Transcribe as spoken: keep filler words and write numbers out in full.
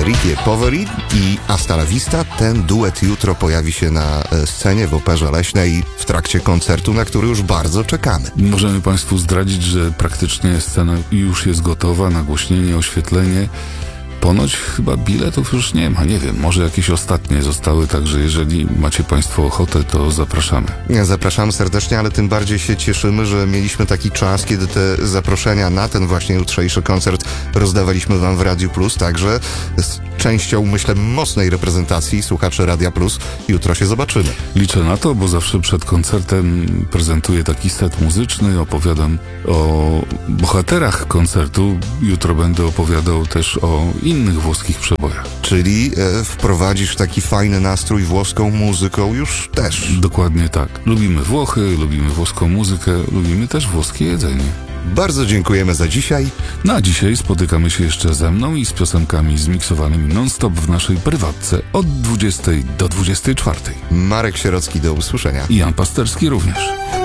Ricky Poveri i Hasta la Vista. Ten duet jutro pojawi się na scenie w Operze Leśnej w trakcie koncertu, na który już bardzo czekamy. Możemy Państwu zdradzić, że praktycznie scena już jest gotowa, nagłośnienie, oświetlenie. Ponoć chyba biletów już nie ma, nie wiem, może jakieś ostatnie zostały, także jeżeli macie Państwo ochotę, to zapraszamy. Zapraszamy serdecznie, ale tym bardziej się cieszymy, że mieliśmy taki czas, kiedy te zaproszenia na ten właśnie jutrzejszy koncert rozdawaliśmy Wam w Radiu Plus, także z częścią, myślę, mocnej reprezentacji słuchaczy Radia Plus jutro się zobaczymy. Liczę na to, bo zawsze przed koncertem prezentuję taki set muzyczny, opowiadam o bohaterach koncertu. Jutro będę opowiadał też o innych włoskich przebojach. Czyli e, wprowadzisz taki fajny nastrój włoską muzyką już też. Dokładnie tak. Lubimy Włochy, lubimy włoską muzykę, lubimy też włoskie jedzenie. Bardzo dziękujemy za dzisiaj. No a dzisiaj spotykamy się jeszcze ze mną i z piosenkami zmiksowanymi non-stop w naszej prywatce od dwudziestej do dwudziestej czwartej. Marek Sierocki, do usłyszenia. I Jan Pasterski również.